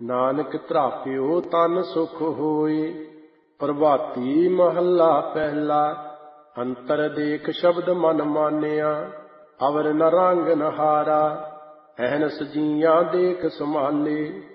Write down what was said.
ਨਾਨਕ ਧਰਾਪਿਓ ਤਨ ਸੁਖ ਹੋਏ। ਪ੍ਰਭਾਤੀ ਮਹੱਲਾ ਪਹਿਲਾ। ਅੰਤਰ ਦੇਖ ਸ਼ਬਦ ਮਨ ਮਾਨਿਆ, ਅਵਰ ਨ ਰੰਗ ਨ ਹਾਰਾ। ਅਹਨਸ ਜੀਆਂ ਦੇਖ ਸੰਭਾਲੇ,